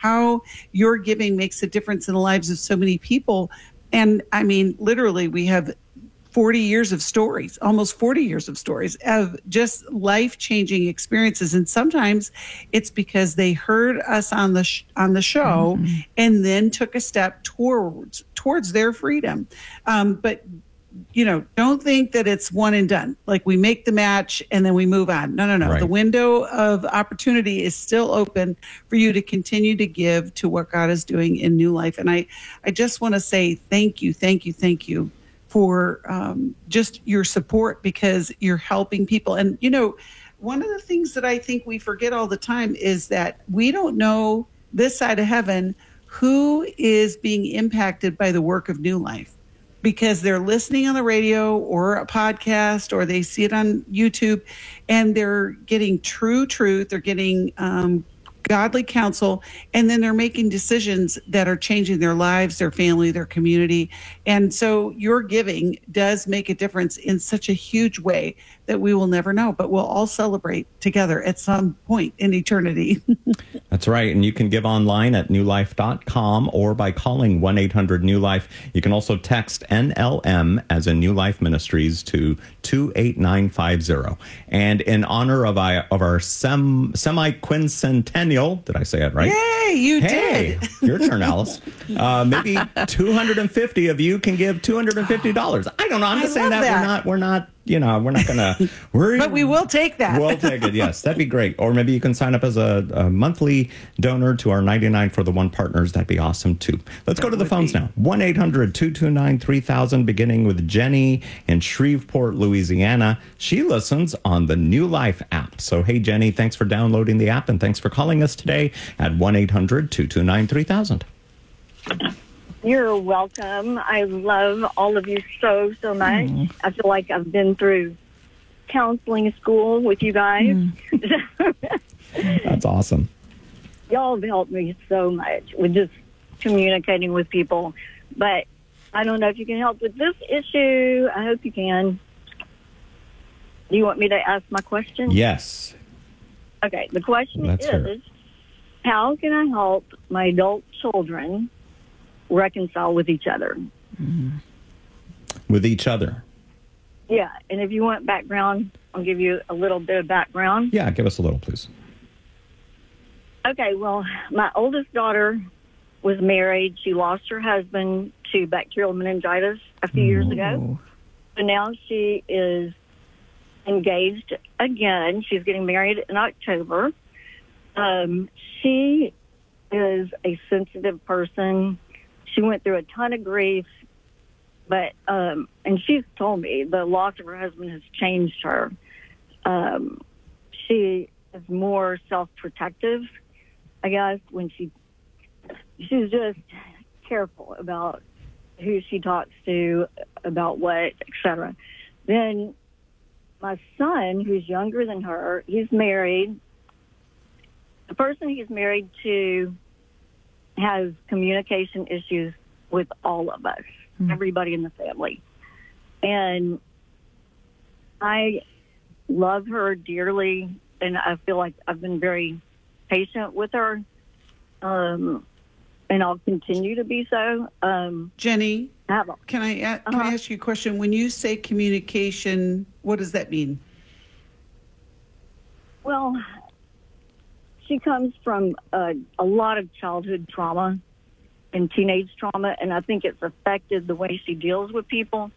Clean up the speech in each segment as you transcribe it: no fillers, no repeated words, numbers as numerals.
how your giving makes a difference in the lives of so many people. And I mean, literally, we have 40 years of stories, almost 40 years of stories of just life-changing experiences. And sometimes it's because they heard us on the show and then took a step towards their freedom. But don't think that it's one and done. Like we make the match and then we move on. No. Right. The window of opportunity is still open for you to continue to give to what God is doing in New Life. And I just want to say thank you for just your support, because you're helping people. And, one of the things that I think we forget all the time is that we don't know this side of heaven who is being impacted by the work of New Life, because they're listening on the radio or a podcast, or they see it on YouTube, and they're getting true truth. They're getting godly counsel, and then they're making decisions that are changing their lives, their family, their community. And so your giving does make a difference in such a huge way that we will never know, but we'll all celebrate together at some point in eternity. That's right. And you can give online at newlife.com or by calling 1-800-NEW-LIFE. You can also text NLM as in New Life Ministries to 28950. And in honor of our semi-quincentennial, did I say it right? Yay, you did. Your turn, Alice. Maybe 250 of you can give $250. I don't know. I'm just saying that we're not going to worry. But we will take that. We'll take it, yes. That'd be great. Or maybe you can sign up as a monthly donor to our 99 for the One partners. That'd be awesome, too. Let's go to the phones now. 1-800-229-3000, beginning with Jenny in Shreveport, Louisiana. She listens on the New Life app. So, hey, Jenny, thanks for downloading the app, and thanks for calling us today at 1-800-229-3000. You're welcome. I love all of you so much. I feel like I've been through counseling school with you guys. That's awesome. Y'all have helped me so much with just communicating with people. But I don't know if you can help with this issue. I hope you can. Do you want me to ask my question? Yes. Okay. The question is, how can I help my adult children reconcile with each other? With each other? Yeah, and if you want background, I'll give you a little bit of background. Yeah, give us a little, please. Okay, well, my oldest daughter was married. She lost her husband to bacterial meningitis a few years ago. So now she is engaged again. She's getting married in October. She is a sensitive person. She went through a ton of grief, but and she's told me the loss of her husband has changed her. She is more self-protective, I guess, when she's just careful about who she talks to, about what, etc. Then my son, who's younger than her, he's married. The person he's married to has communication issues with all of us, everybody in the family. And I love her dearly, and I feel like I've been very patient with her, and I'll continue to be so. Jenny, can I ask you a question? When you say communication, what does that mean? Well, she comes from a lot of childhood trauma and teenage trauma, and I think it's affected the way she deals with people.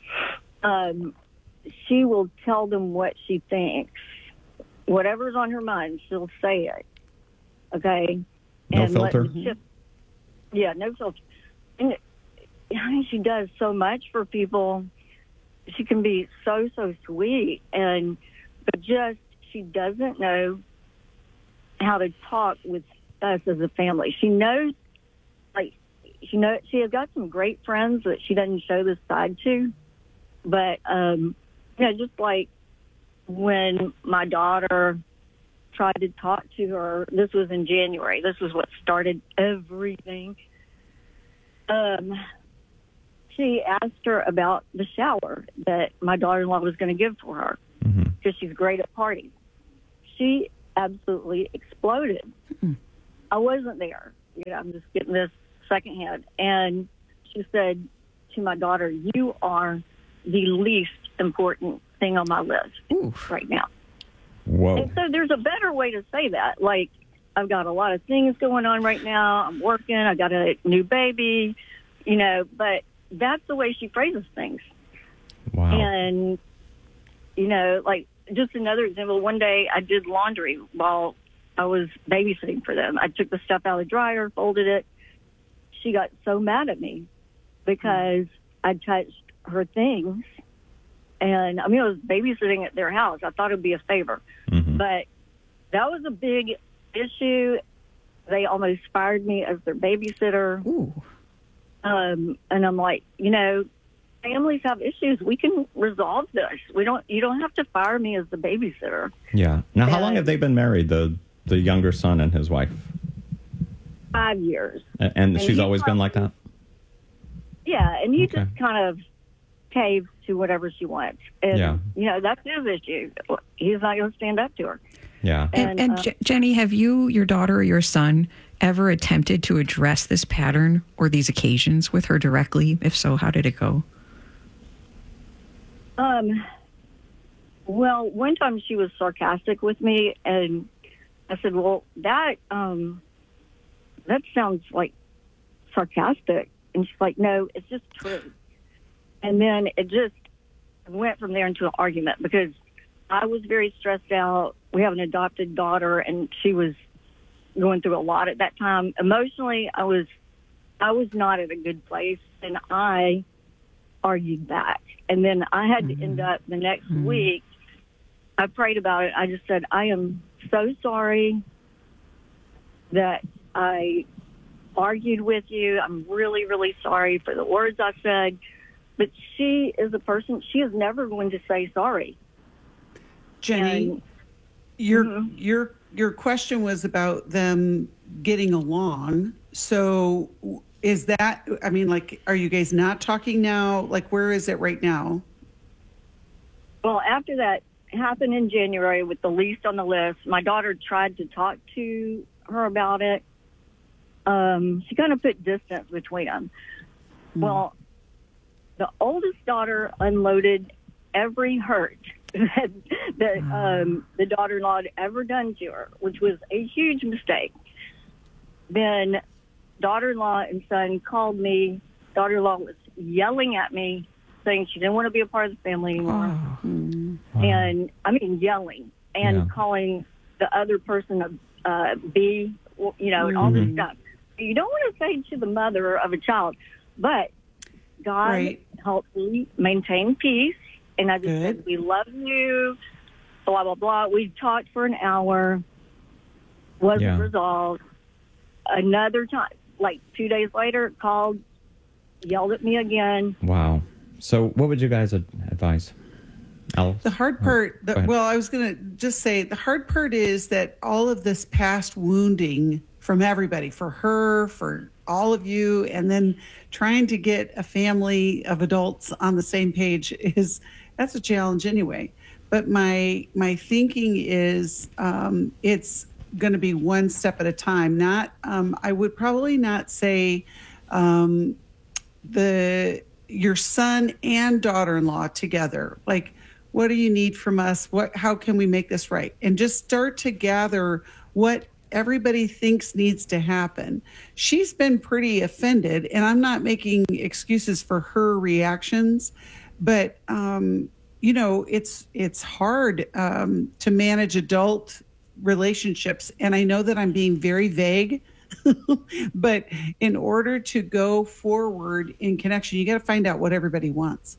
She will tell them what she thinks. Whatever's on her mind, she'll say it. Okay? No filter? No filter. And I mean, she does so much for people. She can be so sweet, but just she doesn't know how to talk with us as a family. She knows, she has got some great friends that she doesn't show this side to, but just like when my daughter tried to talk to her, this was in January. This was what started everything. She asked her about the shower that my daughter-in-law was going to give for her because she's great at parties. She absolutely exploded. I wasn't there. I'm just getting this secondhand. And she said to my daughter, "You are the least important thing on my list right now." Whoa. And so there's a better way to say that. Like, I've got a lot of things going on right now. I'm working. I got a new baby, but that's the way she phrases things. Wow. And, like, just another example, one day I did laundry while I was babysitting for them. I took the stuff out of the dryer, folded it. She got so mad at me because I touched her things. And, I was babysitting at their house. I thought it would be a favor. Mm-hmm. But that was a big issue. They almost fired me as their babysitter. Ooh. And I'm like, families have issues. We can resolve this. You don't have to fire me as the babysitter. Yeah. Now, how long have they been married, the younger son and his wife? 5 years. And she's always been like that? Yeah, and he Okay. just kind of caves to whatever she wants. And, that's his issue. He's not going to stand up to her. Yeah. And Jenny, have you, your daughter or your son, ever attempted to address this pattern or these occasions with her directly? If so, how did it go? Well, one time she was sarcastic with me, and I said, "Well, that sounds like sarcastic." And she's like, "No, it's just true." And then it just went from there into an argument because I was very stressed out. We have an adopted daughter, and she was going through a lot at that time. Emotionally, I was not at a good place, and I argued back. And then I had to end up the next week. I prayed about it. I just said, "I am so sorry that I argued with you. I'm really, really sorry for the words I said." But she is a person, she is never going to say sorry. Jenny, your question was about them getting along. So is that, are you guys not talking now? Like, where is it right now? Well, after that happened in January with the least on the list, my daughter tried to talk to her about it. She kind of put distance between them. Well, the oldest daughter unloaded every hurt that the daughter-in-law had ever done to her, which was a huge mistake. Then daughter-in-law and son called me. Daughter-in-law was yelling at me, saying she didn't want to be a part of the family anymore. And, yelling and calling the other person a B, and all this stuff. You don't want to say to the mother of a child, but God helped me maintain peace. And I just said, "We love you," blah, blah, blah. We talked for an hour. Wasn't resolved. Another time, like 2 days later, called, yelled at me again. Wow. So what would you guys advise? Alice? The hard part, I was going to just say, the hard part is that all of this past wounding from everybody, for her, for all of you, and then trying to get a family of adults on the same page that's a challenge anyway. But my thinking is it's going to be one step at a time. Not I would probably not say your son and daughter-in-law together. Like, what do you need from us? How can we make this right? And just start to gather what everybody thinks needs to happen. She's been pretty offended, and I'm not making excuses for her reactions, but it's hard to manage adult relationships. And I know that I'm being very vague, but in order to go forward in connection, you got to find out what everybody wants.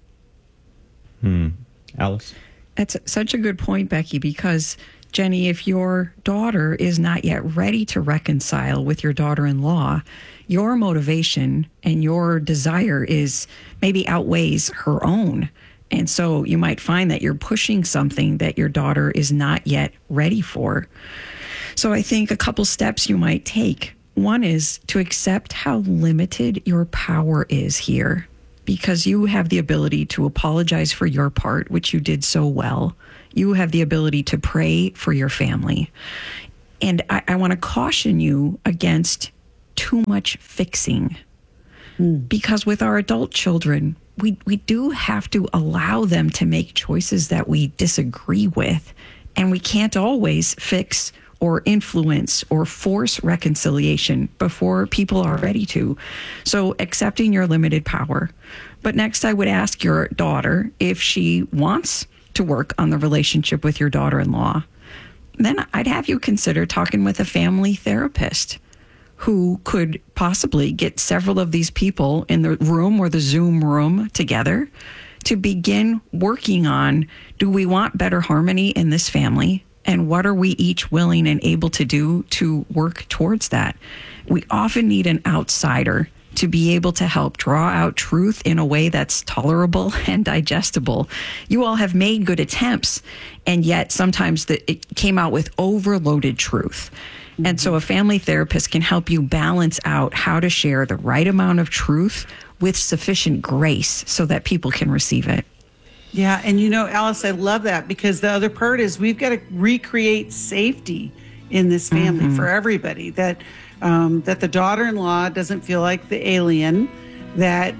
Alice? That's such a good point, Becky, because Jenny, if your daughter is not yet ready to reconcile with your daughter-in-law, your motivation and your desire is maybe outweighs her own. And so you might find that you're pushing something that your daughter is not yet ready for. So I think a couple steps you might take. One is to accept how limited your power is here, because you have the ability to apologize for your part, which you did so well. You have the ability to pray for your family. And I want to caution you against too much fixing. Because with our adult children, we do have to allow them to make choices that we disagree with, and we can't always fix or influence or force reconciliation before people are ready to. So accepting your limited power. But next, I would ask your daughter if she wants to work on the relationship with your daughter-in-law. Then I'd have you consider talking with a family therapist who could possibly get several of these people in the room or the Zoom room together to begin working on, do we want better harmony in this family? And what are we each willing and able to do to work towards that? We often need an outsider to be able to help draw out truth in a way that's tolerable and digestible. You all have made good attempts, and yet sometimes it came out with overloaded truth. And so a family therapist can help you balance out how to share the right amount of truth with sufficient grace so that people can receive it. Yeah, and Alice, I love that, because the other part is we've got to recreate safety in this family for everybody, that the daughter-in-law doesn't feel like the alien, that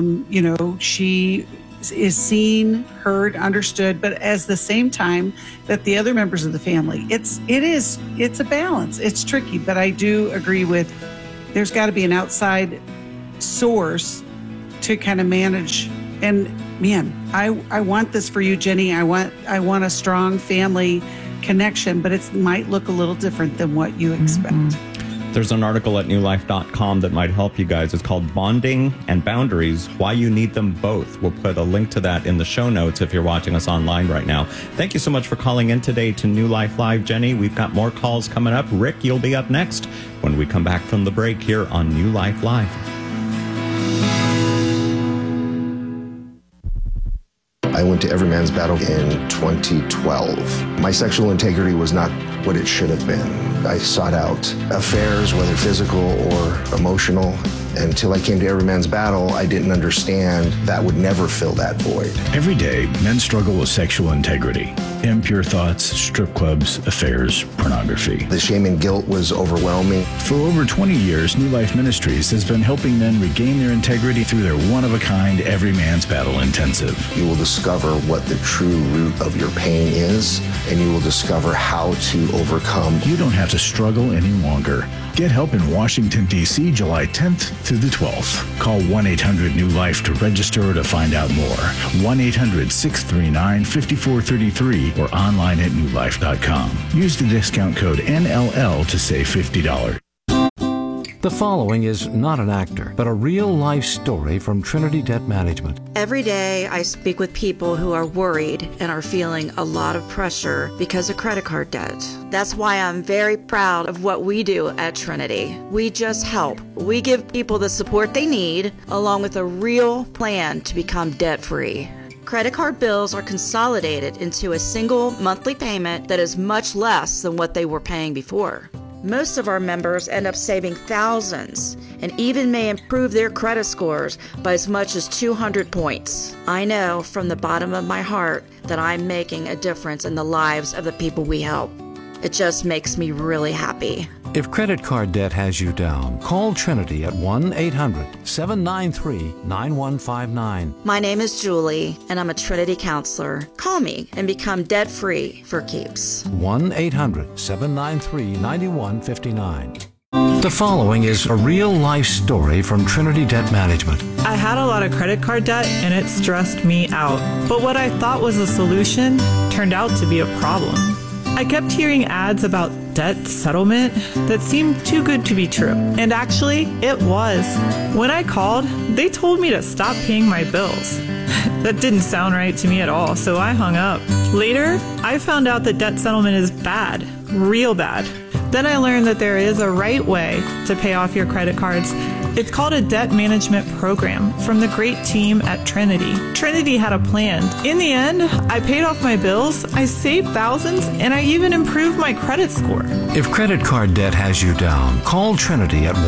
she is seen, heard, understood, but at the same time that the other members of the family, it's a balance. It's tricky, but I do agree with there's got to be an outside source to kind of manage. And man, I want this for you, Jenny. I want a strong family connection, but it might look a little different than what you expect. There's an article at newlife.com that might help you guys. It's called Bonding and Boundaries, Why You Need Them Both. We'll put a link to that in the show notes if you're watching us online right now. Thank you so much for calling in today to New Life Live, Jenny. We've got more calls coming up. Rick, you'll be up next when we come back from the break here on New Life Live. I went to Every Man's Battle in 2012. My sexual integrity was not what it should have been. I sought out affairs, whether physical or emotional. Until I came to Every Man's Battle, I didn't understand that would never fill that void. Every day, men struggle with sexual integrity. Impure thoughts, strip clubs, affairs, pornography. The shame and guilt was overwhelming. For over 20 years, New Life Ministries has been helping men regain their integrity through their one-of-a-kind Every Man's Battle Intensive. You will discover what the true root of your pain is, and you will discover how to overcome. You don't have to struggle any longer. Get help in Washington, D.C., July 10th through the 12th. Call 1-800-NEW-LIFE to register or to find out more. 1-800-639-5433 or online at newlife.com. Use the discount code NLL to save $50. The following is not an actor, but a real-life story from Trinity Debt Management. Every day I speak with people who are worried and are feeling a lot of pressure because of credit card debt. That's why I'm very proud of what we do at Trinity. We just help. We give people the support they need, along with a real plan to become debt-free. Credit card bills are consolidated into a single monthly payment that is much less than what they were paying before. Most of our members end up saving thousands and even may improve their credit scores by as much as 200 points. I know from the bottom of my heart that I'm making a difference in the lives of the people we help. It just makes me really happy. If credit card debt has you down, call Trinity at 1-800-793-9159. My name is Julie, and I'm a Trinity counselor. Call me and become debt-free for keeps. 1-800-793-9159. The following is a real-life story from Trinity Debt Management. I had a lot of credit card debt, and it stressed me out. But what I thought was a solution turned out to be a problem. I kept hearing ads about debt settlement that seemed too good to be true. And actually, it was. When I called, they told me to stop paying my bills. That didn't sound right to me at all, so I hung up. Later, I found out that debt settlement is bad, real bad. Then I learned that there is a right way to pay off your credit cards. It's called a debt management program from the great team at Trinity. Trinity had a plan. In the end, I paid off my bills, I saved thousands, and I even improved my credit score. If credit card debt has you down, call Trinity at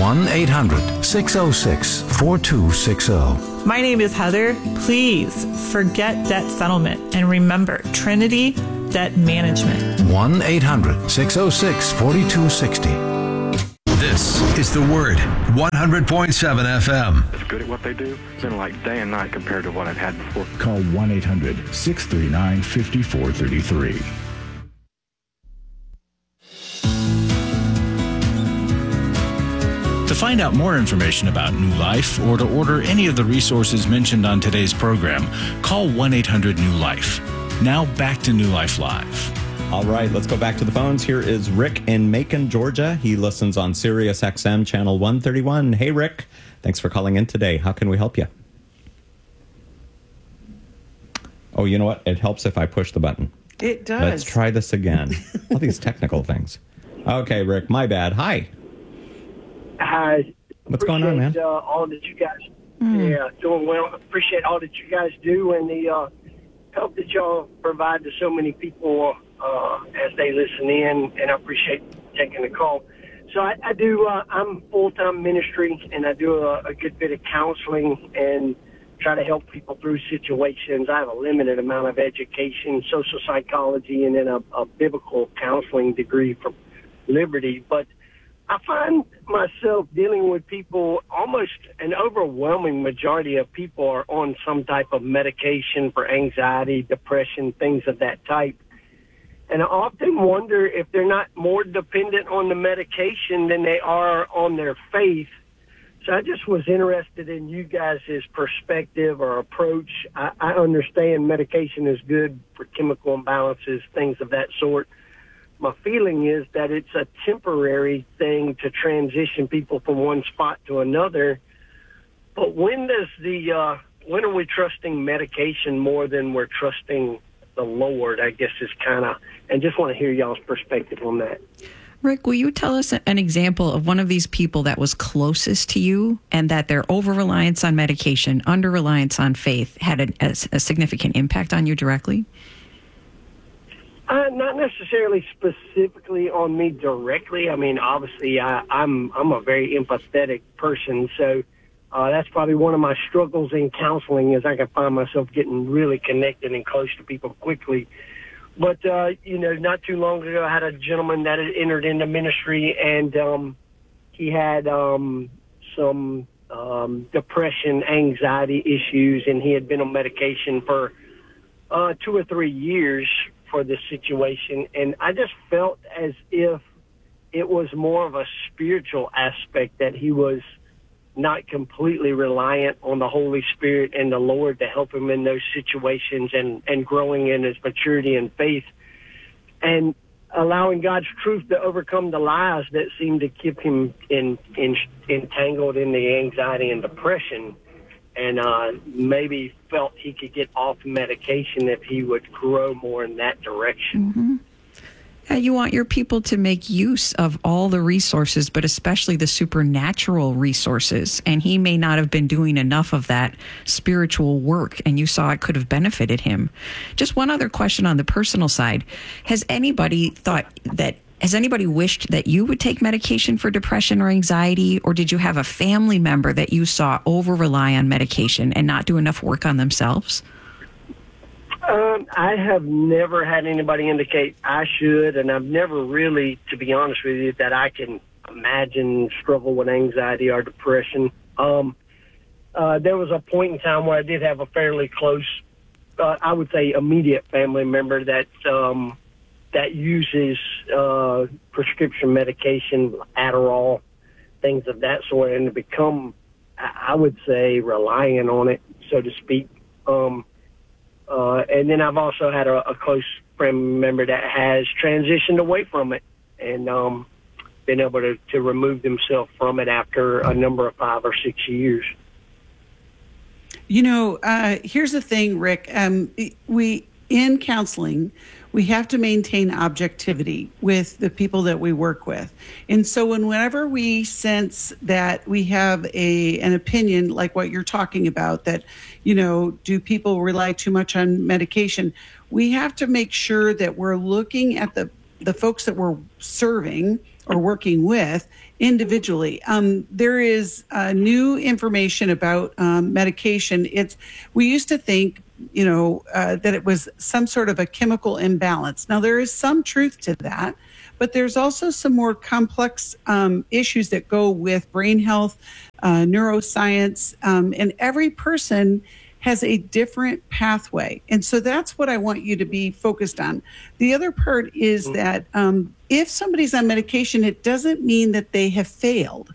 1-800-606-4260. My name is Heather. Please forget debt settlement and remember Trinity Debt Management. 1-800-606-4260. This is The Word, 100.7 FM. It's good at what they do. It's been like day and night compared to what I've had before. Call 1-800-639-5433. To find out more information about New Life or to order any of the resources mentioned on today's program, call 1-800-NEW-LIFE. Now back to New Life Live. All right, let's go back to the phones. Here is Rick in Macon, Georgia. He listens on Sirius XM channel 131. Hey, Rick. Thanks for calling in today. How can we help you? Oh, you know what? It helps if I push the button. It does. Let's try this again. All these technical things. Okay, Rick, my bad. Hi. Hi. What's going on, man? All that you guys, doing well. Appreciate all that you guys do and the help that y'all provide to so many people as they listen in, and I appreciate taking the call. So I do, I'm full-time ministry, and I do a good bit of counseling and try to help people through situations. I have a limited amount of education, social psychology, and then a biblical counseling degree from Liberty. But I find myself dealing with people, almost an overwhelming majority of people are on some type of medication for anxiety, depression, things of that type. And I often wonder if they're not more dependent on the medication than they are on their faith. So I just was interested in you guys' perspective or approach. I understand medication is good for chemical imbalances, things of that sort. My feeling is that it's a temporary thing to transition people from one spot to another. But when are we trusting medication more than we're trusting the Lord, I guess is kind of, and just want to hear y'all's perspective on that. Rick, will you tell us an example of one of these people that was closest to you and that their over-reliance on medication, under-reliance on faith had a significant impact on you directly? Not necessarily specifically on me directly. I mean, obviously, I'm a very empathetic person, so that's probably one of my struggles in counseling is I can find myself getting really connected and close to people quickly. But, not too long ago, I had a gentleman that had entered into ministry, and he had some depression, anxiety issues, and he had been on medication for 2 or 3 years for this situation. And I just felt as if it was more of a spiritual aspect, that he was not completely reliant on the Holy Spirit and the Lord to help him in those situations and growing in his maturity and faith and allowing God's truth to overcome the lies that seemed to keep him entangled in the anxiety and depression, and maybe felt he could get off medication if he would grow more in that direction. Mm-hmm. You want your people to make use of all the resources, but especially the supernatural resources. And he may not have been doing enough of that spiritual work, and you saw it could have benefited him. Just one other question on the personal side. Has anybody wished that you would take medication for depression or anxiety, or did you have a family member that you saw over-rely on medication and not do enough work on themselves? I have never had anybody indicate I should, and I've never really, to be honest with you, that I can imagine struggle with anxiety or depression. There was a point in time where I did have a fairly close, I would say immediate family member that uses prescription medication, Adderall, things of that sort, and to become, I would say, reliant on it, so to speak. And then I've also had a close friend member that has transitioned away from it and been able to remove themselves from it after a number of 5 or 6 years. Here's the thing, Rick. In counseling, we have to maintain objectivity with the people that we work with. And so whenever we sense that we have an opinion like what you're talking about, that, do people rely too much on medication? We have to make sure that we're looking at the folks that we're serving or working with individually. There is new information about medication. We used to think that it was some sort of a chemical imbalance. Now, there is some truth to that, but there's also some more complex issues that go with brain health, neuroscience, and every person has a different pathway. And so that's what I want you to be focused on. The other part is that if somebody's on medication, it doesn't mean that they have failed.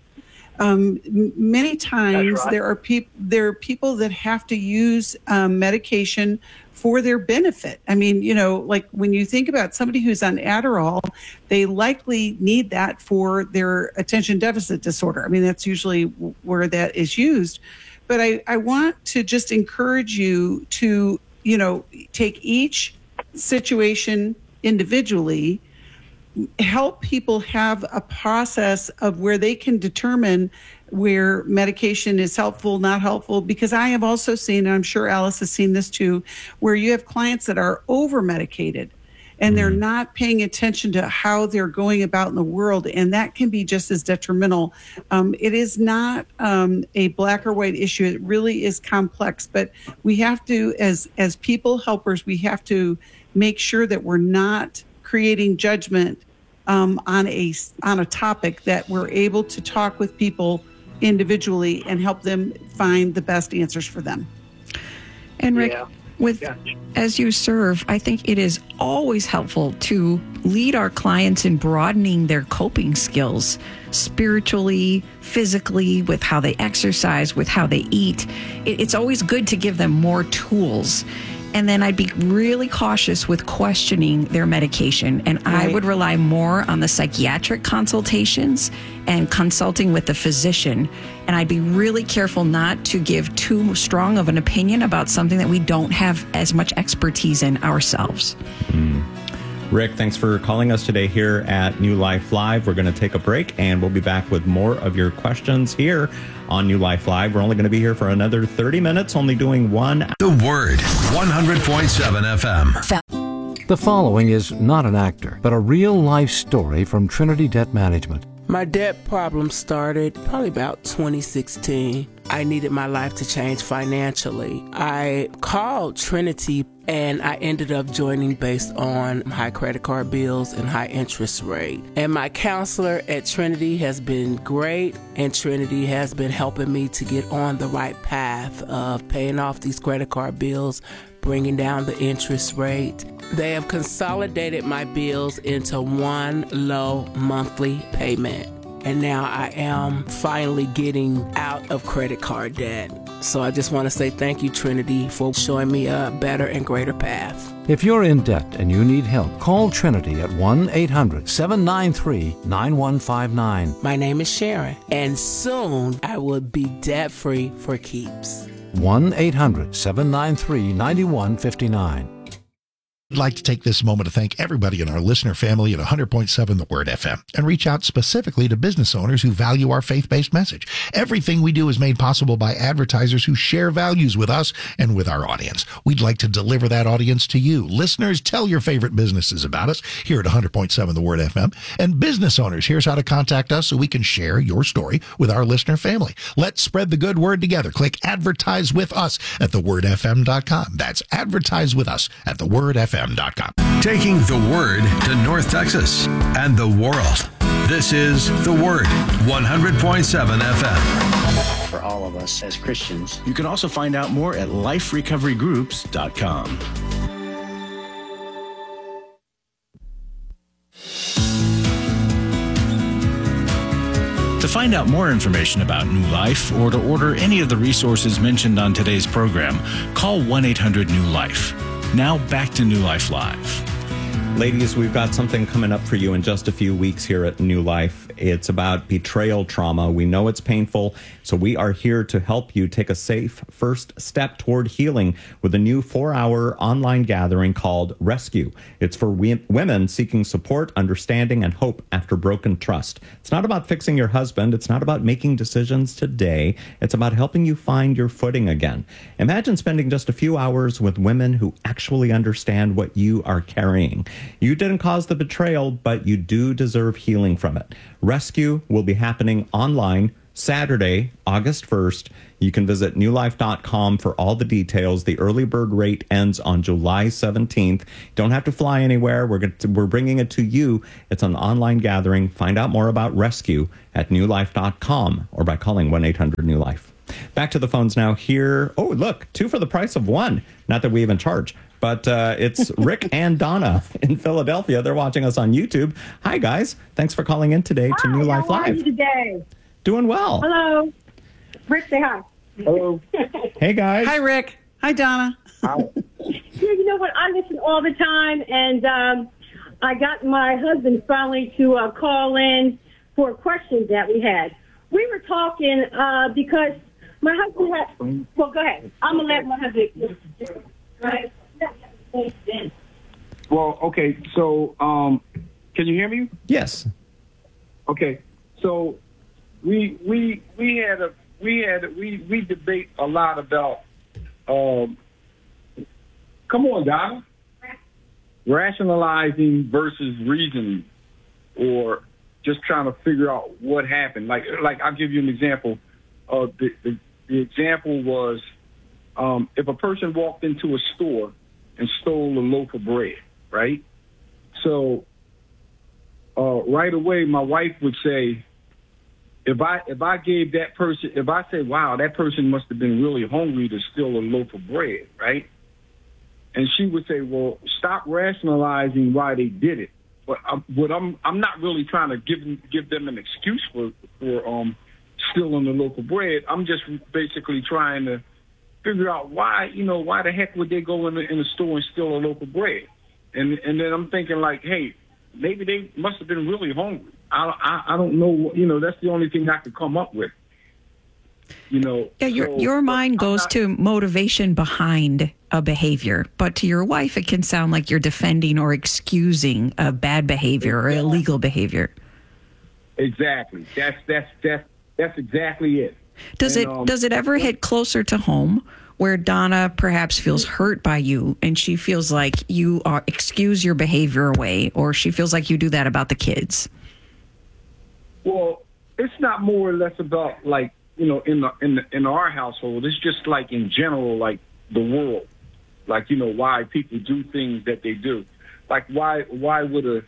Many times there are people that have to use medication for their benefit. I mean, like when you think about somebody who's on Adderall, they likely need that for their attention deficit disorder. I mean, that's usually where that is used. But I want to just encourage you to, take each situation individually, help people have a process of where they can determine where medication is helpful, not helpful, because I have also seen, and I'm sure Alice has seen this too, where you have clients that are over-medicated and they're not paying attention to how they're going about in the world, and that can be just as detrimental. It is not a black or white issue. It really is complex, but we have to, as people helpers, we have to make sure that we're not creating judgment on a topic, that we're able to talk with people individually and help them find the best answers for them. And Rick, as you serve, I think it is always helpful to lead our clients in broadening their coping skills spiritually, physically, with how they exercise, with how they eat. It's always good to give them more tools. And then I'd be really cautious with questioning their medication. And I would rely more on the psychiatric consultations and consulting with the physician. And I'd be really careful not to give too strong of an opinion about something that we don't have as much expertise in ourselves. Rick, thanks for calling us today here at New Life Live. We're going to take a break, and we'll be back with more of your questions here on New Life Live. We're only going to be here for another 30 minutes, only doing one. The Word, 100.7 FM. The following is not an actor, but a real-life story from Trinity Debt Management. My debt problem started probably about 2016. I needed my life to change financially. I called Trinity and I ended up joining based on high credit card bills and high interest rate. And my counselor at Trinity has been great, and Trinity has been helping me to get on the right path of paying off these credit card bills, bringing down the interest rate. They have consolidated my bills into one low monthly payment. And now I am finally getting out of credit card debt. So I just want to say thank you, Trinity, for showing me a better and greater path. If you're in debt and you need help, call Trinity at 1-800-793-9159. My name is Sharon, and soon I will be debt-free for keeps. 1-800-793-9159. I'd like to take this moment to thank everybody in our listener family at 100.7 The Word FM and reach out specifically to business owners who value our faith-based message. Everything we do is made possible by advertisers who share values with us and with our audience. We'd like to deliver that audience to you. Listeners, tell your favorite businesses about us here at 100.7 The Word FM. And business owners, here's how to contact us so we can share your story with our listener family. Let's spread the good word together. Click Advertise with Us at thewordfm.com. That's Advertise with Us at thewordfm.com. Taking the Word to North Texas and the world. This is The Word, 100.7 FM. For all of us as Christians. You can also find out more at liferecoverygroups.com. To find out more information about New Life or to order any of the resources mentioned on today's program, call 1-800-NEW-LIFE. Now back to New Life Live. Ladies, we've got something coming up for you in just a few weeks here at New Life. It's about betrayal trauma. We know it's painful, so we are here to help you take a safe first step toward healing with a new 4-hour online gathering called Rescue. It's for women seeking support, understanding, and hope after broken trust. It's not about fixing your husband. It's not about making decisions today. It's about helping you find your footing again. Imagine spending just a few hours with women who actually understand what you are carrying. You didn't cause the betrayal, but you do deserve healing from it. Rescue will be happening online Saturday, August 1st. You can visit newlife.com for all the details. The early bird rate ends on July 17th. Don't have to fly anywhere. We're bringing it to you. It's an online gathering. Find out more about rescue at newlife.com or by calling 1-800-NEW-LIFE. Back to the phones now here. Oh, look, 2 for the price of 1. Not that we even charge, but it's Rick and Donna in Philadelphia. They're watching us on YouTube. Hi, guys. Thanks for calling in today to New Life Live. How are you today? Doing well. Hello. Rick, say hi. Hello. Hey, guys. Hi, Rick. Hi, Donna. You know what? I listen all the time, and I got my husband finally to call in for questions that we had. We were talking because my husband had... Well, go ahead. I'm going to let my husband... Go ahead. Well, okay, so can you hear me? Yes. Okay, so we debate a lot about come on, Donna, rationalizing versus reasoning, or just trying to figure out what happened. Like I'll give you an example. The example was if a person walked into a store and stole a loaf of bread, right? So right away, my wife would say, if I gave that person, if I say, wow, that person must have been really hungry to steal a loaf of bread, right? And she would say, well, stop rationalizing why they did it. But I'm not really trying to give them an excuse for stealing the loaf of bread. I'm just basically trying to figure out why the heck would they go in the store and steal a loaf of bread? And then I'm thinking like, hey, maybe they must have been really hungry. I don't know. That's the only thing I could come up with. Yeah, your mind goes to motivation behind a behavior, but to your wife, it can sound like you're defending or excusing a bad behavior or illegal behavior. Exactly. That's exactly it. Does it ever hit closer to home where Donna perhaps feels hurt by you and she feels like you excuse your behavior away, or she feels like you do that about the kids? Well, it's not more or less about like, in our household. It's just like in general, like the world, like, why people do things that they do. Like why would a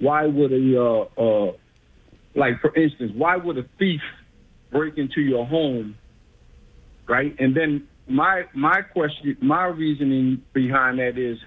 like for instance, why would a thief break into your home, right? And then my reasoning behind that is,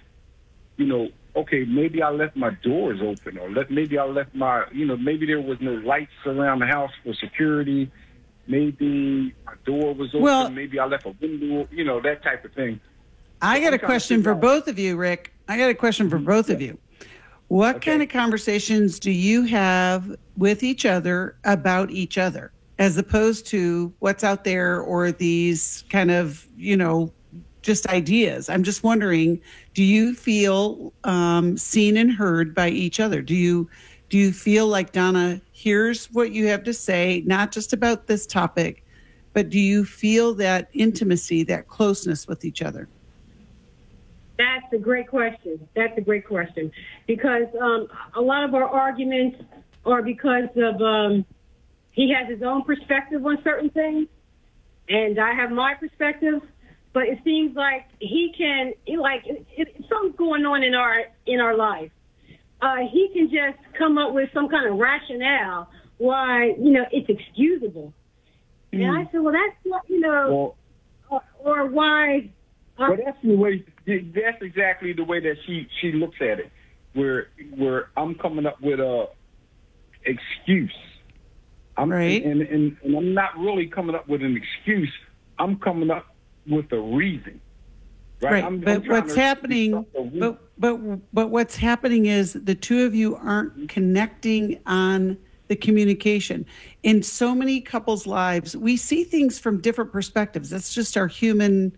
okay, maybe I left my doors open, or maybe I left my, maybe there was no lights around the house for security. Maybe my door was open. Well, maybe I left a window, that type of thing. I got a question for both of you, Rick. I got a question for both of you. What kind of conversations do you have with each other about each other, as opposed to what's out there or these kind of, just ideas? I'm just wondering, do you feel seen and heard by each other? Do you feel like Donna hears what you have to say, not just about this topic, but do you feel that intimacy, that closeness with each other? That's a great question. Because a lot of our arguments are because of he has his own perspective on certain things, and I have my perspective. But it seems like he can, something's going on in our life. He can just come up with some kind of rationale why, it's excusable. And I said, well, that's not, or why. Well, that's exactly the way that she looks at it, where I'm coming up with a excuse. Right. And I'm not really coming up with an excuse. I'm coming up with a reason. Right. But what's happening? But what's happening is the two of you aren't connecting on the communication. In so many couples' lives, we see things from different perspectives. That's just our humanness,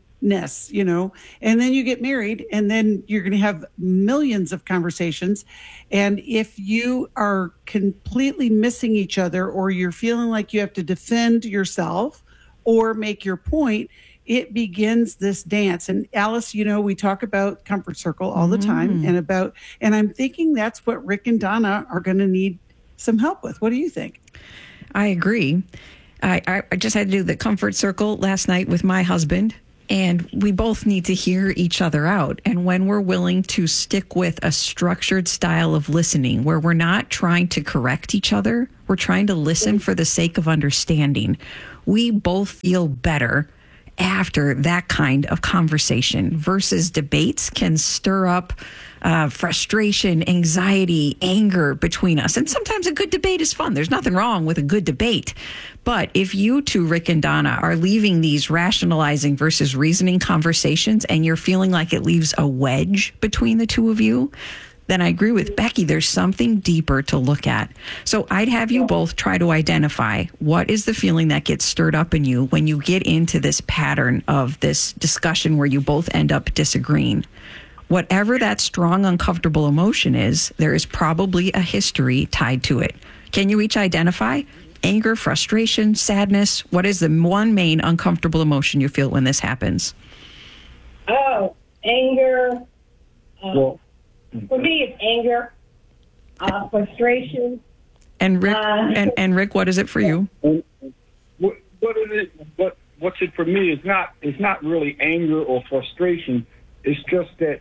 And then you get married, and then you're going to have millions of conversations. And if you are completely missing each other, or you're feeling like you have to defend yourself or make your point, it begins this dance. And Alice, we talk about comfort circle all the time, and I'm thinking that's what Rick and Donna are going to need some help with. What do you think? I agree. I just had to do the comfort circle last night with my husband, and we both need to hear each other out. And when we're willing to stick with a structured style of listening where we're not trying to correct each other, we're trying to listen for the sake of understanding, we both feel better after that kind of conversation versus debates can stir up frustration, anxiety, anger between us. And sometimes a good debate is fun. There's nothing wrong with a good debate. But if you two, Rick and Donna, are leaving these rationalizing versus reasoning conversations and you're feeling like it leaves a wedge between the two of you, then I agree with Becky. There's something deeper to look at. So I'd have you both try to identify what is the feeling that gets stirred up in you when you get into this pattern of this discussion where you both end up disagreeing. Whatever that strong, uncomfortable emotion is, there is probably a history tied to it. Can you each identify anger, frustration, sadness? What is the one main uncomfortable emotion you feel when this happens? Oh, anger. For me, it's anger, frustration. And Rick, and Rick, what is it for you? What is it? What's it for me? It's not really anger or frustration. It's just that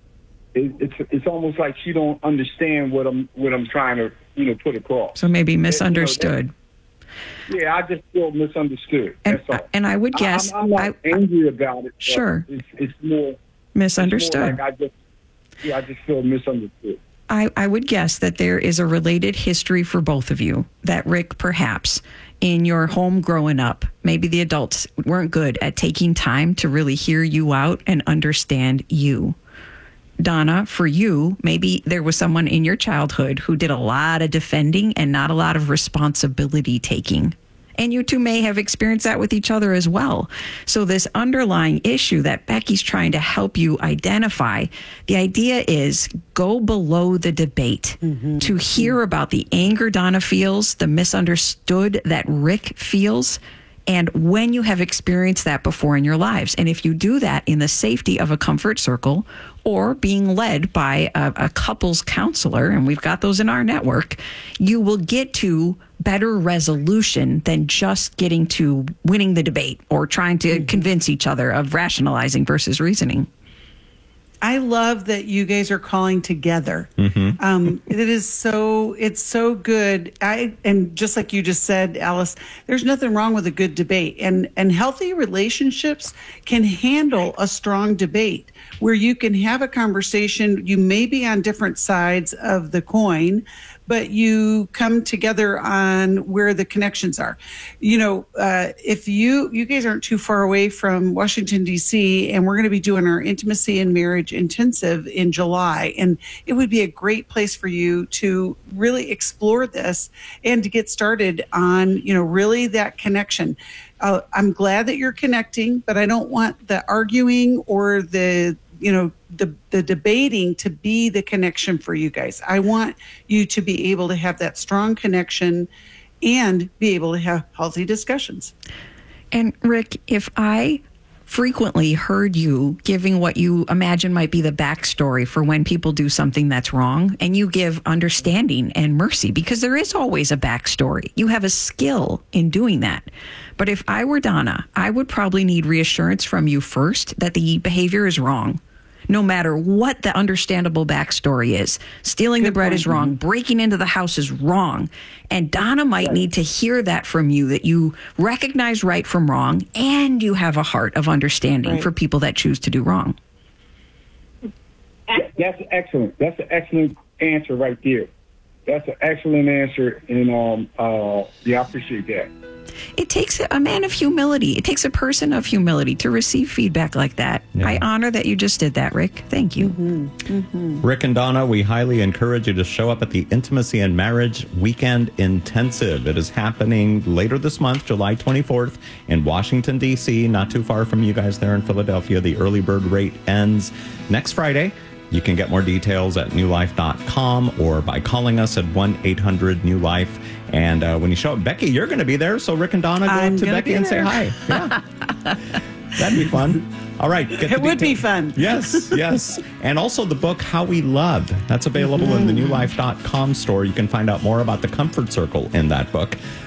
it's almost like she don't understand what I'm trying to put across. So maybe misunderstood. I just feel misunderstood. That's all. And I would guess I'm not angry about it. Sure, it's more misunderstood. It's more like I just feel misunderstood. I would guess that there is a related history for both of you, that Rick, perhaps in your home growing up, maybe the adults weren't good at taking time to really hear you out and understand you. Donna, for you, maybe there was someone in your childhood who did a lot of defending and not a lot of responsibility taking. And you two may have experienced that with each other as well. So this underlying issue that Becky's trying to help you identify, the idea is go below the debate to hear about the anger Donna feels, the misunderstood that Rick feels, and when you have experienced that before in your lives. And if you do that in the safety of a comfort circle or being led by a couples counselor, and we've got those in our network, you will get to better resolution than just getting to winning the debate or trying to convince each other of rationalizing versus reasoning. I love that you guys are calling together. It's so good. And just like you just said, Alice, there's nothing wrong with a good debate, and healthy relationships can handle a strong debate where you can have a conversation. You may be on different sides of the coin, but you come together on where the connections are. If you guys aren't too far away from Washington, D.C., and we're going to be doing our Intimacy and Marriage Intensive in July, and it would be a great place for you to really explore this and to get started on, really that connection. I'm glad that you're connecting, but I don't want the arguing or the debating to be the connection for you guys. I want you to be able to have that strong connection and be able to have healthy discussions. And Rick, if I frequently heard you giving what you imagine might be the backstory for when people do something that's wrong, and you give understanding and mercy, because there is always a backstory. You have a skill in doing that. But if I were Donna, I would probably need reassurance from you first that the behavior is wrong, no matter what the understandable backstory is. Stealing the bread is wrong. Breaking into the house is wrong. And Donna might need to hear that from you, that you recognize right from wrong and you have a heart of understanding for people that choose to do wrong. That's excellent. That's an excellent answer right there. That's an excellent answer. And I appreciate that. It takes a man of humility. It takes a person of humility to receive feedback like that. Yeah. I honor that you just did that, Rick. Thank you. Rick and Donna, we highly encourage you to show up at the Intimacy and Marriage Weekend Intensive. It is happening later this month, July 24th, in Washington, D.C., not too far from you guys there in Philadelphia. The early bird rate ends next Friday. You can get more details at newlife.com or by calling us at 1-800-NEW-LIFE. And when you show up, Becky, you're going to be there. So Rick and Donna, go up to Becky and say hi. Yeah. That'd be fun. All right. It would be fun. Yes, yes. And also the book, How We Love. That's available in the newlife.com store. You can find out more about the Comfort Circle in that book.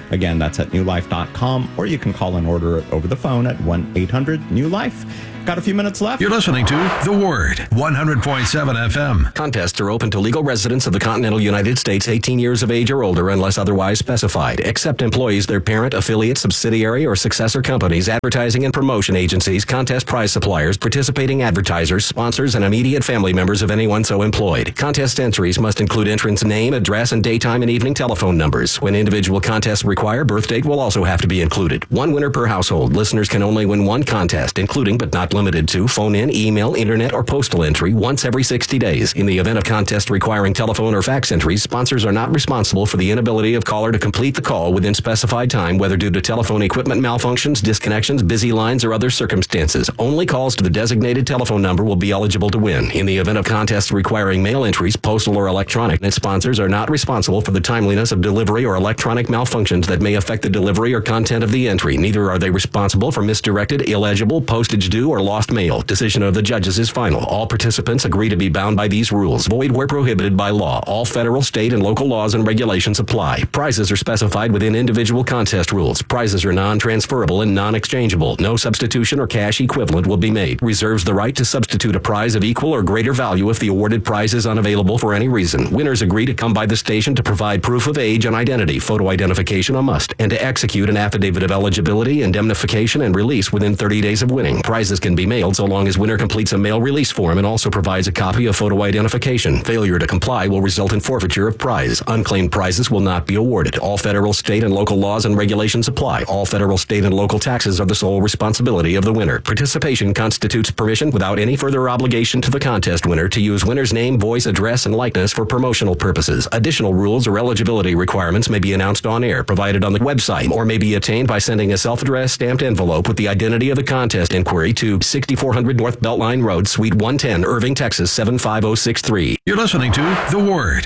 Again, that's at newlife.com, or you can call and order it over the phone at 1-800-NEW-LIFE. Got a few minutes left. You're listening to The Word, 100.7 FM. Contests are open to legal residents of the continental United States 18 years of age or older unless otherwise specified, except employees, their parent, affiliate, subsidiary, or successor companies, advertising and promotion agencies, contest prize suppliers, participating advertisers, sponsors, and immediate family members of anyone so employed. Contest entries must include entrant's name, address, and daytime and evening telephone numbers. When individual contests require, birth date will also have to be included. One winner per household. Listeners can only win one contest, including but not limited to phone-in, email, internet, or postal entry once every 60 days. In the event of contest requiring telephone or fax entries, sponsors are not responsible for the inability of caller to complete the call within specified time, whether due to telephone equipment malfunctions, disconnections, busy lines, or other circumstances. Only calls to the designated telephone number will be eligible to win. In the event of contests requiring mail entries, postal or electronic, sponsors are not responsible for the timeliness of delivery or electronic malfunctions that may affect the delivery or content of the entry. Neither are they responsible for misdirected, illegible, postage due, or lost mail. Decision of the judges is final. All participants agree to be bound by these rules. Void where prohibited by law. All federal, state, and local laws and regulations apply. Prizes are specified within individual contest rules. Prizes are non-transferable and non-exchangeable. No substitution or cash equivalent will be made. Reserves the right to substitute a prize of equal or greater value if the awarded prize is unavailable for any reason. Winners agree to come by the station to provide proof of age and identity, photo identification a must, and to execute an affidavit of eligibility, indemnification, and release within 30 days of winning. Prizes can be mailed so long as winner completes a mail release form and also provides a copy of photo identification. Failure to comply will result in forfeiture of prize. Unclaimed prizes will not be awarded. All federal, state, and local laws and regulations apply. All federal, state, and local taxes are the sole responsibility of the winner. Participation constitutes permission without any further obligation to the contest winner to use winner's name, voice, address, and likeness for promotional purposes. Additional rules or eligibility requirements may be announced on air, provided on the website, or may be attained by sending a self-addressed stamped envelope with the identity of the contest inquiry to 6400 North Beltline Road, Suite 110, Irving, Texas 75063. You're listening to The Word,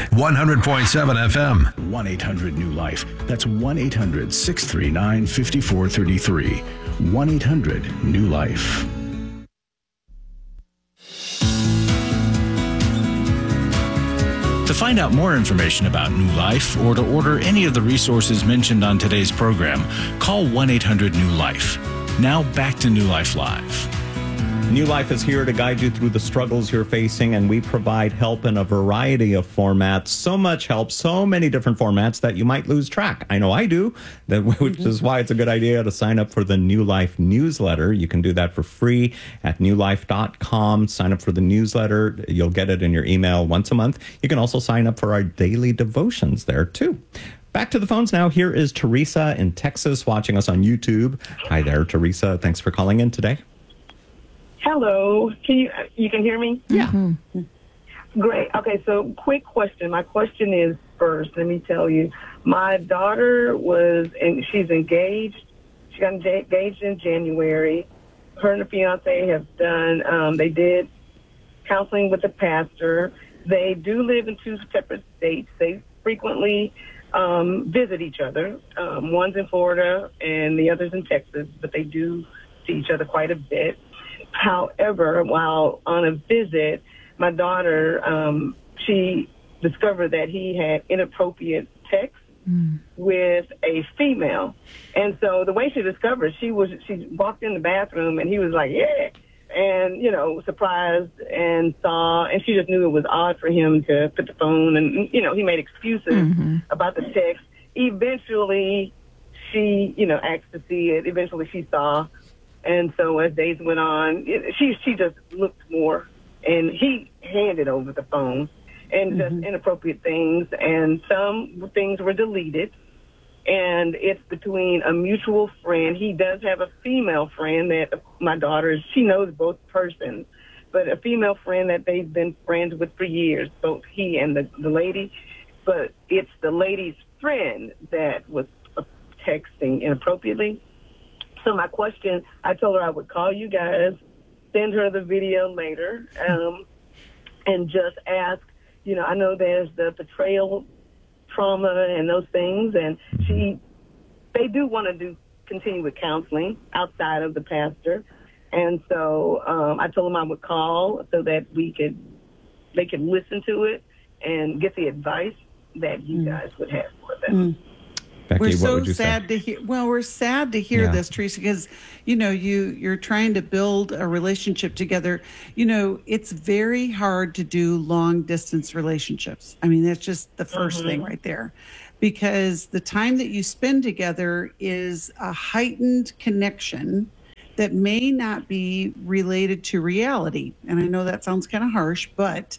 100.7 FM. 1-800-NEW-LIFE. That's 1-800-639-5433. 1-800-NEW-LIFE. To find out more information about New Life or to order any of the resources mentioned on today's program, call 1-800-NEW-LIFE. Now back to New Life Live. New Life is here to guide you through the struggles you're facing, and we provide help in a variety of formats. So much help, so many different formats that you might lose track. I know I do, which is why it's a good idea to sign up for the New Life newsletter. You can do that for free at newlife.com. Sign up for the newsletter. You'll get it in your email once a month. You can also sign up for our daily devotions there, too. Back to the phones now. Here is Teresa in Texas watching us on YouTube. Hi there, Teresa. Thanks for calling in today. Hello. You can hear me? Yeah. Mm-hmm. Great. Okay, so quick question. My question is first, let me tell you. My daughter she's engaged. She got engaged in January. Her and her fiance have they did counseling with the pastor. They do live in two separate states. They frequently visit each other. One's in Florida and the other's in Texas, but they do see each other quite a bit. However, while on a visit, my daughter, she discovered that he had inappropriate text with a female. And so the way she discovered, she walked in the bathroom and he was like, yeah, and, surprised and she just knew it was odd for him to put the phone and, he made excuses about the text. Eventually, she, asked to see it. Eventually, she saw. And so as days went on, she just looked more, and he handed over the phone and just inappropriate things, and some things were deleted. And it's between a mutual friend. He does have a female friend that my daughter, she knows both persons, but a female friend that they've been friends with for years, both he and the lady. But it's the lady's friend that was texting inappropriately. So my question, I told her I would call you guys, send her the video later, and just ask, I know there's the betrayal trauma and those things, and they do want to continue with counseling outside of the pastor. And so I told them I would call so that they could listen to it and get the advice that you guys would have for them. Becky, we're what so would you sad say? to hear. Well, we're sad to hear Yeah. this, Teresa, because you're trying to build a relationship together. It's very hard to do long distance relationships. I mean, that's just the 1st thing right there, because the time that you spend together is a heightened connection that may not be related to reality. And I know that sounds kind of harsh, but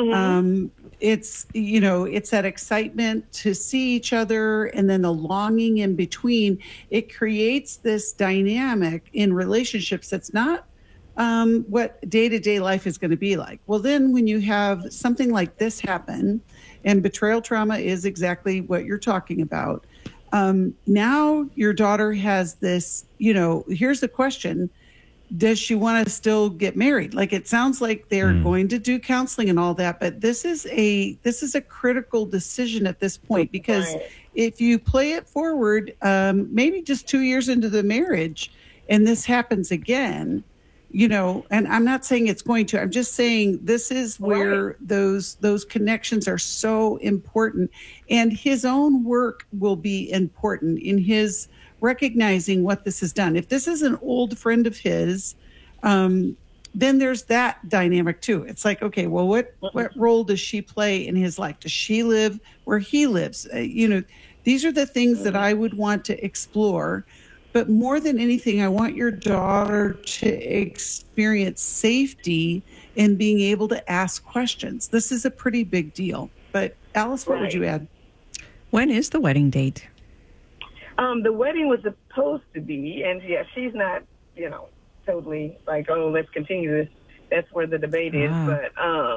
it's that excitement to see each other, and then the longing in between. It creates this dynamic in relationships that's not what day-to-day life is going to be like. Well, then when you have something like this happen, and betrayal trauma is exactly what you're talking about, now your daughter has this, here's the question: does she want to still get married? Like, it sounds like they're going to do counseling and all that, but this is a critical decision at this point, because if you play it forward, maybe just 2 years into the marriage, and this happens again, and I'm not saying it's going to, I'm just saying this is where those connections are so important, and his own work will be important in his recognizing what this has done. If this is an old friend of his, then there's that dynamic too. It's like, okay, well, what role does she play in his life? Does she live where he lives? These are the things that I would want to explore. But more than anything, I want your daughter to experience safety in being able to ask questions. This is a pretty big deal. But Alice, what would you add? When is the wedding date? The wedding was supposed to be, and she's not, totally like, oh, let's continue this. That's where the debate is. But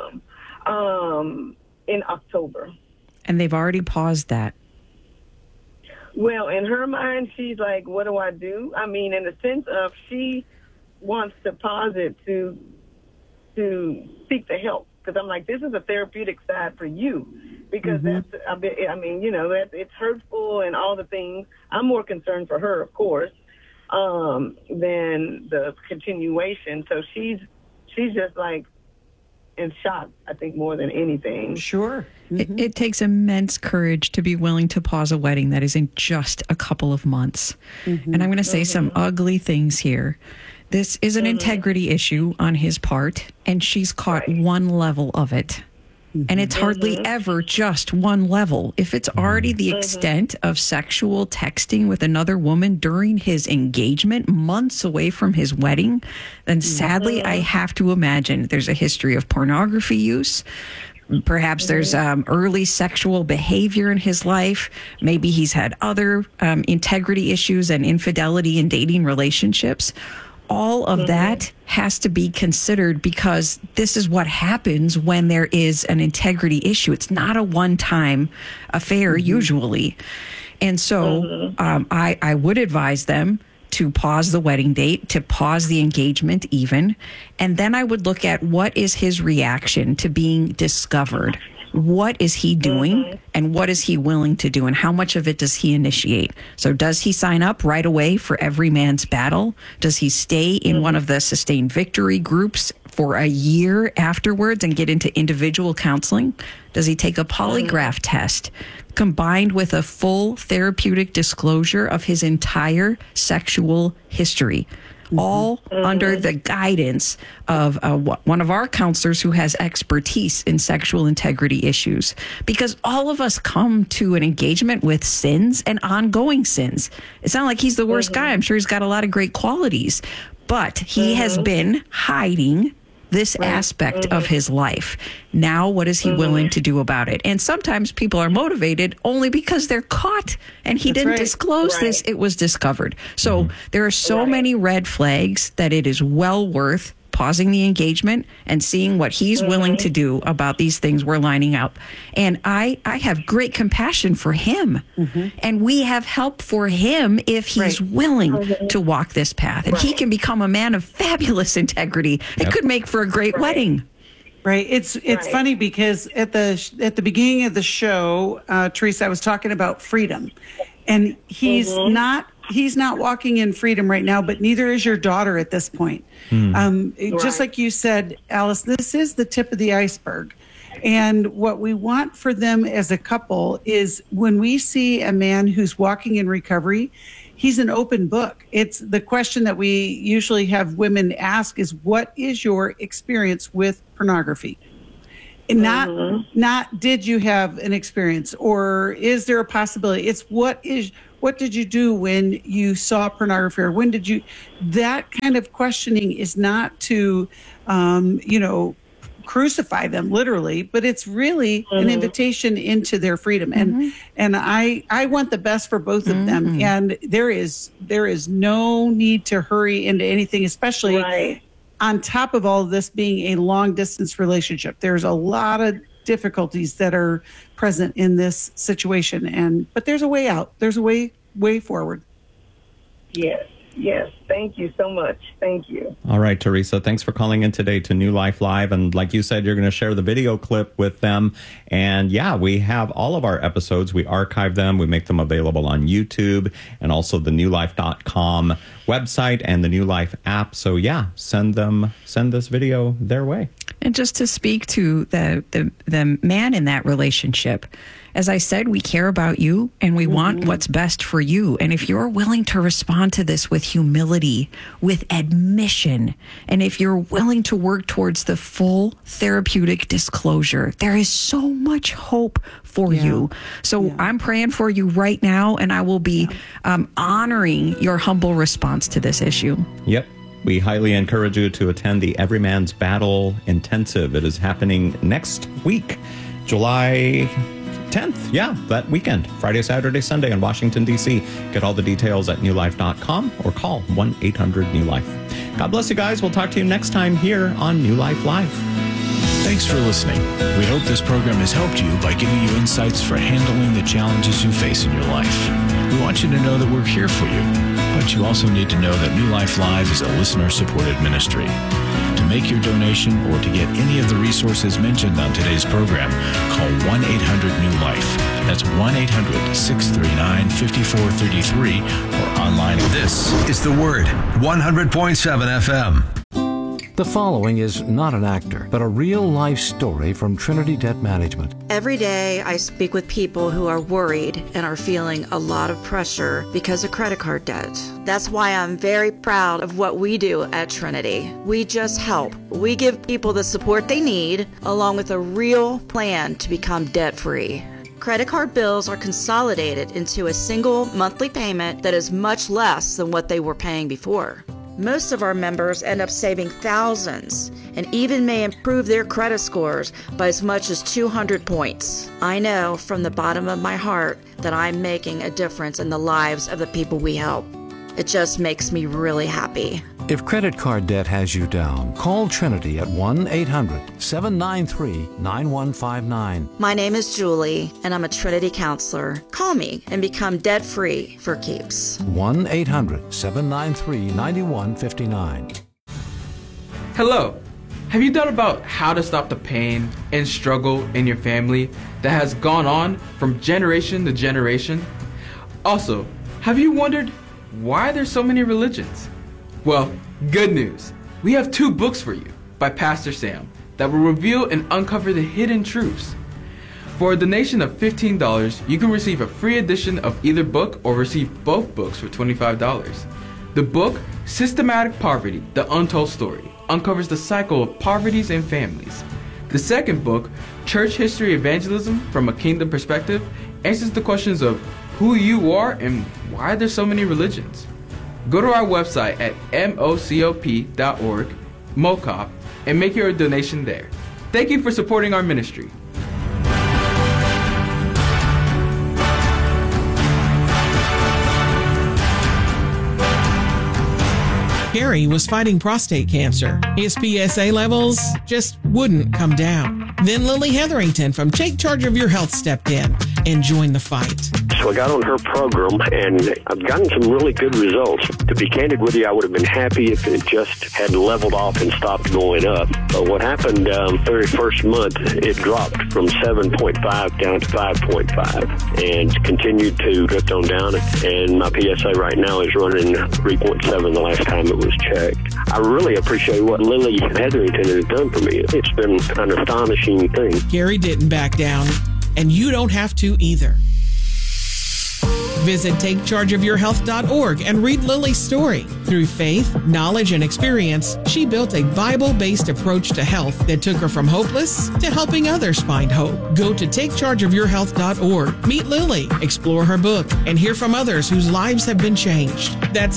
in October. And they've already paused that. Well, in her mind, she's like, what do I do? I mean, in the sense of she wants to pause it to seek the help. Because I'm like, this is a therapeutic side for you. Because that's, it's hurtful and all the things. I'm more concerned for her, of course, than the continuation. So she's just like in shock, I think, more than anything. Sure. It takes immense courage to be willing to pause a wedding that is in just a couple of months. And I'm going to say some ugly things here. This is an integrity issue on his part, and she's caught one level of it. And it's hardly ever just one level. If it's already the extent of sexual texting with another woman during his engagement, months away from his wedding, then sadly, I have to imagine there's a history of pornography use. Perhaps there's early sexual behavior in his life. Maybe he's had other integrity issues and infidelity in dating relationships. All of that has to be considered, because this is what happens when there is an integrity issue. It's not a one-time affair usually. And so I would advise them to pause the wedding date, to pause the engagement even. And then I would look at what is his reaction to being discovered. What is he doing, and what is he willing to do, and how much of it does he initiate? So does he sign up right away for Every Man's Battle? Does he stay in one of the Sustained Victory groups for a year afterwards and get into individual counseling? Does he take a polygraph test combined with a full therapeutic disclosure of his entire sexual history? All under the guidance of one of our counselors who has expertise in sexual integrity issues. Because all of us come to an engagement with sins and ongoing sins. It's not like he's the worst guy. I'm sure he's got a lot of great qualities. But he has been hiding this aspect of his life. Now, what is he willing to do about it? And sometimes people are motivated only because they're caught and he didn't disclose this. It was discovered. So there are so many red flags that it is well worth pausing the engagement and seeing what he's willing to do about these things we're lining up. And I have great compassion for him. And we have help for him if he's willing to walk this path. And he can become a man of fabulous integrity. It could make for a great wedding. Right. It's funny because at the beginning of the show, Teresa, I was talking about freedom. And he's not walking in freedom right now, but neither is your daughter at this point. Just like you said, Alice, this is the tip of the iceberg. And what we want for them as a couple is when we see a man who's walking in recovery, he's an open book. It's the question that we usually have women ask is, what is your experience with pornography? And not did you have an experience, or is there a possibility? It's what did you do when you saw pornography, or when did you? That kind of questioning is not to, crucify them literally, but it's really an invitation into their freedom. And I want the best for both of them. And there is no need to hurry into anything, especially on top of all of this being a long distance relationship. There's a lot of difficulties that are present in this situation, but there's a way out. There's a way forward. Yes. Thank you so much. Thank you. All right, Teresa, thanks for calling in today to New Life Live. And like you said, you're going to share the video clip with them. And yeah, we have all of our episodes. We archive them. We make them available on YouTube and also the newlife.com website and the New Life app. So yeah, send this video their way. And just to speak to the man in that relationship, as I said, we care about you and we want what's best for you. And if you're willing to respond to this with humility, with admission, and if you're willing to work towards the full therapeutic disclosure, there is so much hope for you. So I'm praying for you right now, and I will be honoring your humble response to this issue. Yep. We highly encourage you to attend the Everyman's Battle Intensive. It is happening next week, July 10th. Yeah, that weekend, Friday, Saturday, Sunday in Washington, D.C. Get all the details at newlife.com or call 1-800-NEW-LIFE. God bless you guys. We'll talk to you next time here on New Life Live. Thanks for listening. We hope this program has helped you by giving you insights for handling the challenges you face in your life. We want you to know that we're here for you, but you also need to know that New Life Live is a listener-supported ministry. To make your donation or to get any of the resources mentioned on today's program, call 1-800-NEW-LIFE. That's 1-800-639-5433 or online. This is The Word, 100.7 FM. The following is not an actor, but a real-life story from Trinity Debt Management. Every day I speak with people who are worried and are feeling a lot of pressure because of credit card debt. That's why I'm very proud of what we do at Trinity. We just help. We give people the support they need, along with a real plan to become debt-free. Credit card bills are consolidated into a single monthly payment that is much less than what they were paying before. Most of our members end up saving thousands and even may improve their credit scores by as much as 200 points. I know from the bottom of my heart that I'm making a difference in the lives of the people we help. It just makes me really happy. If credit card debt has you down, call Trinity at 1-800-793-9159. My name is Julie, and I'm a Trinity counselor. Call me and become debt-free for keeps. 1-800-793-9159. Hello. Have you thought about how to stop the pain and struggle in your family that has gone on from generation to generation? Also, have you wondered why there's so many religions? Well, good news. We have 2 books for you by Pastor Sam that will reveal and uncover the hidden truths. For a donation of $15, you can receive a free edition of either book or receive both books for $25. The book, Systematic Poverty, The Untold Story, uncovers the cycle of poverties and families. The second book, Church History Evangelism from a Kingdom Perspective, answers the questions of who you are and why there's so many religions. Go to our website at mocop.org, MOCOP, and make your donation there. Thank you for supporting our ministry. Harry was fighting prostate cancer. His PSA levels just wouldn't come down. Then Lily Hetherington from Take Charge of Your Health stepped in and joined the fight. So I got on her program, and I've gotten some really good results. To be candid with you, I would have been happy if it just had leveled off and stopped going up. But what happened very first month, it dropped from 7.5 down to 5.5 and continued to drift on down. And my PSA right now is running 3.7 the last time it was checked. I really appreciate what Lily Hetherington has done for me. It's been an astonishing thing. Gary didn't back down, and you don't have to either. Visit TakeChargeOfYourHealth.org and read Lily's story. Through faith, knowledge, and experience, she built a Bible-based approach to health that took her from hopeless to helping others find hope. Go to TakeChargeOfYourHealth.org, meet Lily, explore her book, and hear from others whose lives have been changed. That's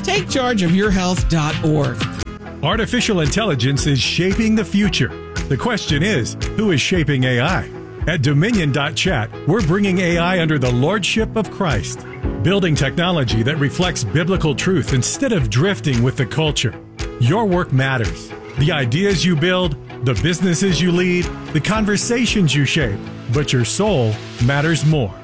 TakeChargeOfYourHealth.org. Artificial intelligence is shaping the future. The question is, who is shaping AI? At Dominion.chat, we're bringing AI under the lordship of Christ, building technology that reflects biblical truth instead of drifting with the culture. Your work matters. The ideas you build, the businesses you lead, the conversations you shape, but your soul matters more.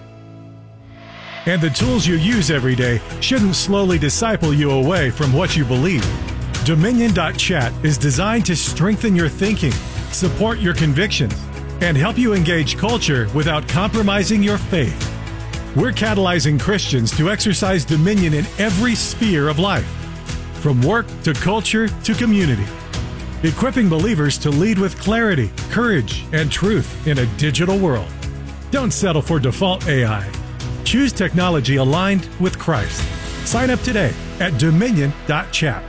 And the tools you use every day shouldn't slowly disciple you away from what you believe. Dominion.chat is designed to strengthen your thinking, support your convictions, and help you engage culture without compromising your faith. We're catalyzing Christians to exercise dominion in every sphere of life, from work to culture to community, equipping believers to lead with clarity, courage, and truth in a digital world. Don't settle for default AI. Choose technology aligned with Christ. Sign up today at Dominion.chat.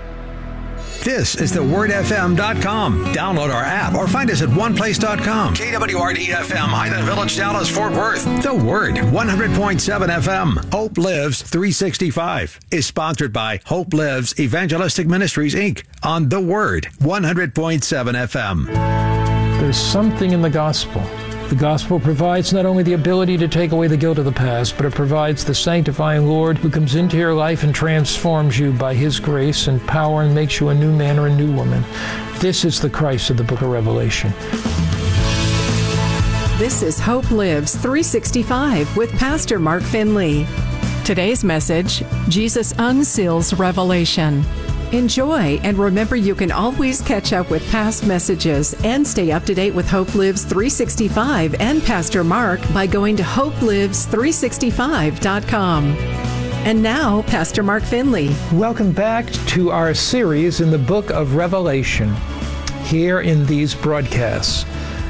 This is thewordfm.com. Download our app or find us at oneplace.com. KWRD-FM, Highland Village, Dallas, Fort Worth. The Word, 100.7 FM. Hope Lives 365 is sponsored by Hope Lives Evangelistic Ministries, Inc. on The Word, 100.7 FM. There's something in the gospel. The gospel provides not only the ability to take away the guilt of the past, but it provides the sanctifying Lord who comes into your life and transforms you by His grace and power and makes you a new man or a new woman. This is the Christ of the book of Revelation. This is Hope Lives 365 with Pastor Mark Finley. Today's message, Jesus unseals Revelation. Enjoy, and remember you can always catch up with past messages and stay up to date with Hope Lives 365 and Pastor Mark by going to hopelives365.com. And now, Pastor Mark Finley. Welcome back to our series in the book of Revelation here in these broadcasts.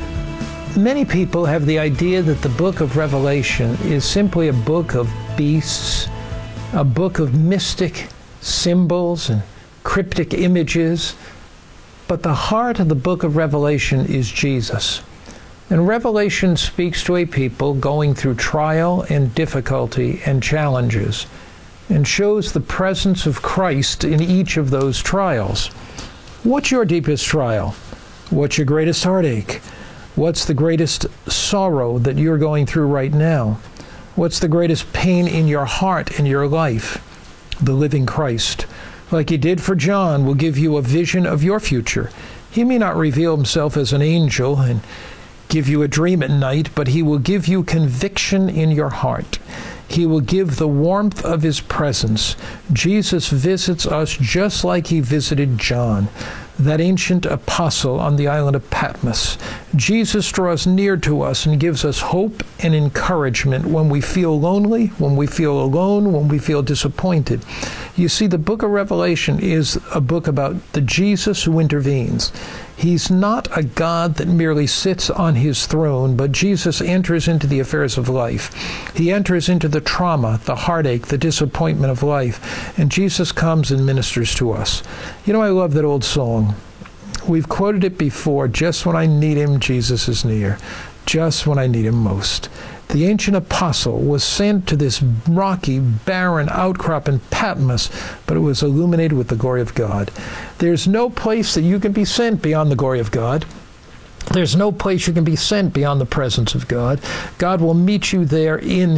Many people have the idea that the book of Revelation is simply a book of beasts, a book of mystic symbols and cryptic images, but the heart of the book of Revelation is Jesus. And Revelation speaks to a people going through trial and difficulty and challenges, and shows the presence of Christ in each of those trials. What's your deepest trial? What's your greatest heartache? What's the greatest sorrow that you're going through right now? What's the greatest pain in your heart, in your life? The living Christ, like He did for John, will give you a vision of your future. He may not reveal Himself as an angel and give you a dream at night, but He will give you conviction in your heart. He will give the warmth of His presence. Jesus visits us just like He visited John, that ancient apostle on the island of Patmos. Jesus draws near to us and gives us hope and encouragement when we feel lonely, when we feel alone, when we feel disappointed. You see, the book of Revelation is a book about the Jesus who intervenes. He's not a God that merely sits on His throne, but Jesus enters into the affairs of life. He enters into the trauma, the heartache, the disappointment of life, and Jesus comes and ministers to us. You know, I love that old song. We've quoted it before. Just when I need Him, Jesus is near. Just when I need Him most. The ancient apostle was sent to this rocky, barren outcrop in Patmos, but it was illuminated with the glory of God. There's no place that you can be sent beyond the glory of God. There's no place you can be sent beyond the presence of God. God will meet you there in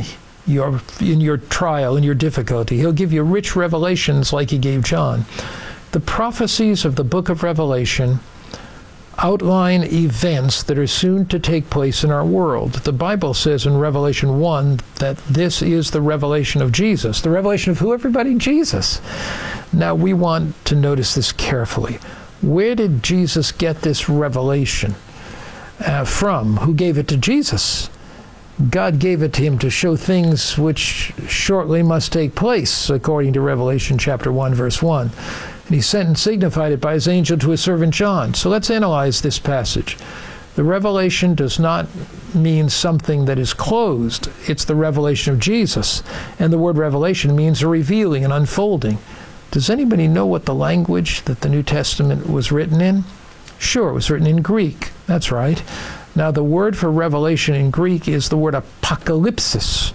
your trial, in your difficulty. He'll give you rich revelations like He gave John. The prophecies of the book of Revelation outline events that are soon to take place in our world. The Bible says in Revelation 1 that this is the revelation of Jesus. The revelation of who, everybody? Jesus. Now, we want to notice this carefully. Where did Jesus get this revelation from? Who gave it to Jesus? God gave it to him to show things which shortly must take place, according to Revelation chapter 1, verse 1. And he sent and signified it by his angel to his servant John. So let's analyze this passage. The revelation does not mean something that is closed. It's the revelation of Jesus. And the word revelation means a revealing, an unfolding. Does anybody know what the language that the New Testament was written in? Sure, it was written in Greek. That's right. Now, the word for revelation in Greek is the word apocalypsis.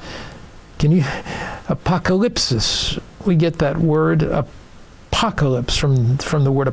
Apocalypsis. We get that word apocalypse from the word